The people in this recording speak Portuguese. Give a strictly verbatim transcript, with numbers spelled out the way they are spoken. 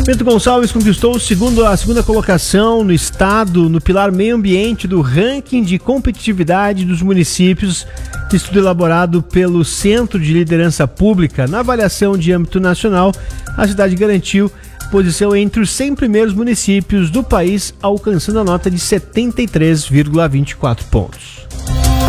Bento Gonçalves conquistou o segundo, a segunda colocação no estado no pilar meio ambiente do ranking de competitividade dos municípios, estudo elaborado pelo Centro de Liderança Pública. Na avaliação de âmbito nacional, a cidade garantiu posição entre os cem primeiros municípios do país, alcançando a nota de setenta e três vírgula vinte e quatro pontos.